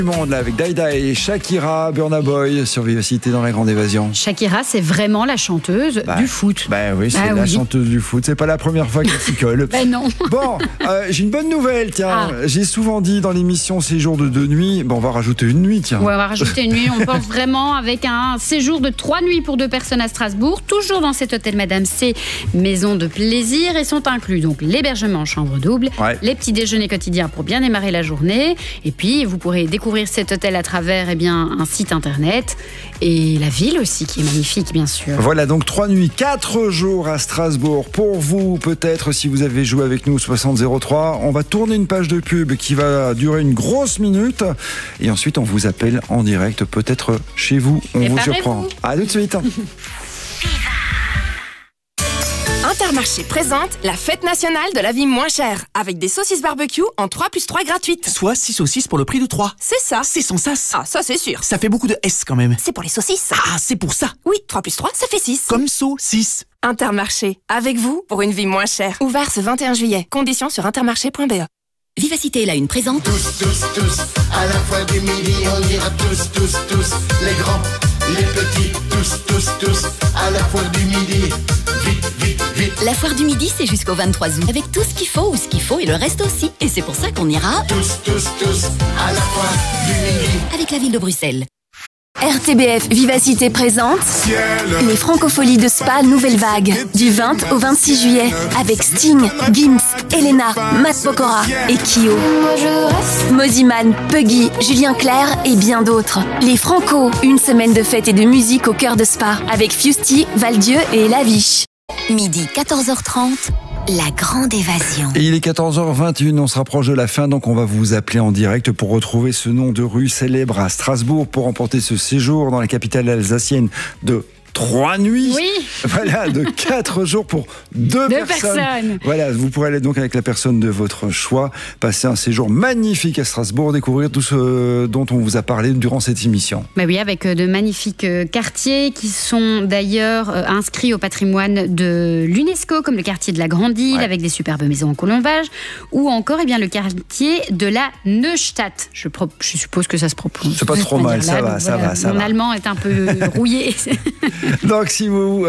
Du monde là avec Daïda et Shakira, Burna Boy sur Vivacité dans la Grande Évasion. Shakira, c'est vraiment la chanteuse du foot. Oui, c'est la chanteuse du foot. C'est pas la première fois qu'elle s'y colle. Non. Bon, j'ai une bonne nouvelle, tiens. J'ai souvent dit dans l'émission séjour de 2 nuits. Bon, on va rajouter une nuit, tiens. Ouais, on va rajouter une nuit. On pense vraiment avec un séjour de 3 nuits pour 2 personnes à Strasbourg. Toujours dans cet hôtel Madame C, maison de plaisir. Et sont inclus donc l'hébergement en chambre double, les petits déjeuners quotidiens pour bien démarrer la journée. Et puis, vous pourrez découvrir cet hôtel à travers un site internet et la ville aussi qui est magnifique, bien sûr. Voilà, donc 3 nuits, 4 jours à Strasbourg. Pour vous, peut-être, si vous avez joué avec nous au 6003, on va tourner une page de pub qui va durer une grosse minute et ensuite on vous appelle en direct, peut-être chez vous, on vous surprend. À tout de suite. Intermarché présente la fête nationale de la vie moins chère, avec des saucisses barbecue en 3+3 gratuites. Soit 6 saucisses pour le prix de 3. C'est ça. C'est sans sas. Ah, ça c'est sûr. Ça fait beaucoup de S quand même. C'est pour les saucisses. Ah, c'est pour ça. Oui, 3+3, ça fait 6. Comme saucisse. Intermarché, avec vous pour une vie moins chère. Ouvert ce 21 juillet. Conditions sur intermarché.be. Vivacité la une présente. Tous, à la fois du midi, on ira tous, les grands, les petits, tous, à la fois du midi, vite. La foire du midi, c'est jusqu'au 23 août, avec tout ce qu'il faut ou ce qu'il faut et le reste aussi. Et c'est pour ça qu'on ira tous, à la foire du midi. Avec la ville de Bruxelles. RTBF Vivacité présente les Francopholies de Spa Nouvelle Vague du 20 au 26 juillet avec Sting, Gims, Elena, Matt Pokora et Kyo. Moziman, Puggy, Julien Clerc et bien d'autres. Les Franco, une semaine de fête et de musique au cœur de Spa avec Fusty, Valdieu et Laviche. Midi 14h30. La Grande Évasion. Et il est 14h21, on se rapproche de la fin, donc on va vous appeler en direct pour retrouver ce nom de rue célèbre à Strasbourg pour remporter ce séjour dans la capitale alsacienne de 3 nuits. Oui. Voilà, de 4 jours pour 2 personnes. Voilà, vous pourrez aller donc avec la personne de votre choix, passer un séjour magnifique à Strasbourg, découvrir tout ce dont on vous a parlé durant cette émission. Mais oui, avec de magnifiques quartiers qui sont d'ailleurs inscrits au patrimoine de l'UNESCO, comme le quartier de la Grande Île, avec des superbes maisons en colombage, ou encore le quartier de la Neustadt. Je suppose que ça se prononce. C'est pas trop mal, ça va. Mon allemand est un peu rouillé. Donc si vous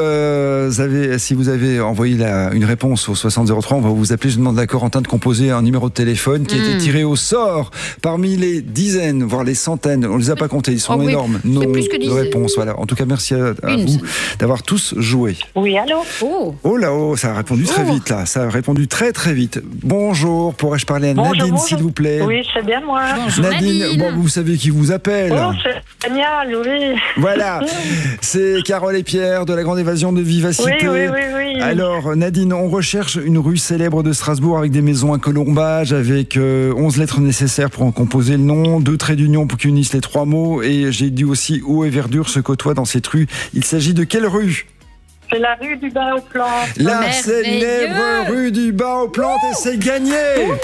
avez envoyé une réponse au 6003, on va vous appeler. Je demande à Corentin de composer un numéro de téléphone qui a été tiré au sort parmi les dizaines, voire les centaines. On les a pas comptés, ils sont énormes. Nos réponses. Voilà. En tout cas, merci à vous d'avoir tous joué. Oui, allô. Oh, ça a répondu très vite là. Ça a répondu très très vite. Bonjour, pourrais-je parler à Nadine, s'il vous plaît? Oui, c'est bien moi. Bonjour, Nadine. Bon, vous savez qui vous appelle. Oh, c'est génial, oui. Voilà, c'est Carole et Pierre de la Grande Évasion de Vivacité. Oui. Alors Nadine, on recherche une rue célèbre de Strasbourg avec des maisons à colombage, avec 11 lettres nécessaires pour en composer le nom, 2 traits d'union pour qu'ils unissent les 3 mots, et j'ai dit aussi eau et verdure se côtoient dans cette rue. Il s'agit de quelle rue? C'est la rue du Bas aux Plantes. La célèbre rue du Bas aux Plantes, et c'est gagné.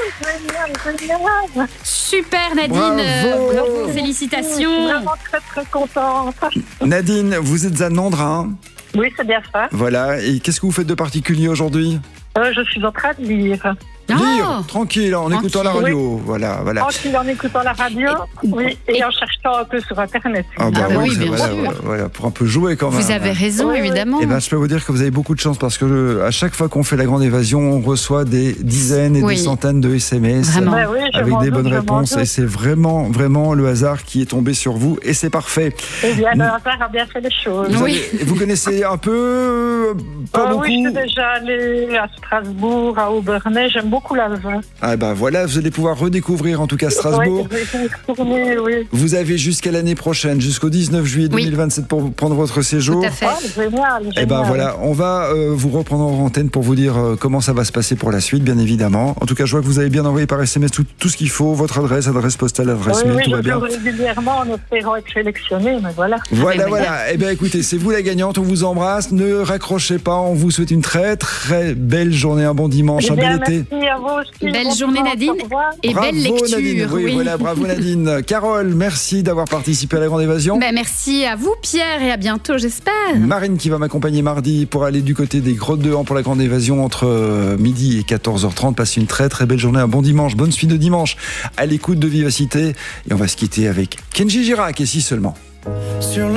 Génial. Super Nadine, bravo, félicitations. Je suis vraiment très très contente. Nadine, vous êtes à Nandrin. Oui, c'est bien ça. Voilà, et qu'est-ce que vous faites de particulier aujourd'hui? Je suis en train de lire. Lire, tranquille, en écoutant la radio. Oui. Voilà. Tranquille, en écoutant la radio, et en cherchant un peu sur Internet. Oui, bien sûr. Voilà, pour un peu jouer quand même. Vous avez raison, évidemment. Et je peux vous dire que vous avez beaucoup de chance parce que à chaque fois qu'on fait la Grande Évasion, on reçoit des dizaines et des centaines de SMS avec des bonnes réponses. Et c'est vraiment le hasard qui est tombé sur vous, et c'est parfait. Eh bien, le hasard a bien fait les choses. Vous connaissez un peu, pas beaucoup? Oui, je suis déjà allée à Strasbourg, à Aubernais. J'aime beaucoup l'Alsace. Ah voilà, vous allez pouvoir redécouvrir en tout cas Strasbourg. Oui. Vous avez jusqu'à l'année prochaine, jusqu'au 19 juillet 2027 pour prendre votre séjour. Tout à fait. Génial. Et voilà, on va vous reprendre en antenne pour vous dire comment ça va se passer pour la suite, bien évidemment. En tout cas, je vois que vous avez bien envoyé par SMS tout ce qu'il faut, votre adresse postale, adresse mail, tout va bien. Oui, régulièrement en espérant être sélectionné, mais voilà. Voilà. Eh bien, écoutez, c'est vous la gagnante, on vous embrasse, ne raccrochez pas, on vous souhaite une très très belle journée, un bon dimanche, un bel été. Merci à vous aussi. Belle journée Nadine et bravo, belle lecture. Nadine. Oui, voilà, bravo Nadine. Carole, merci d'avoir participé à la Grande Évasion. Merci à vous Pierre et à bientôt j'espère. Marine qui va m'accompagner mardi pour aller du côté des Grottes de Han pour la Grande Évasion entre midi et 14h30. Passez une très très belle journée, un bon dimanche, bonne suite de dimanche à l'écoute de Vivacité. Et on va se quitter avec Kenji Girac et si seulement. Sur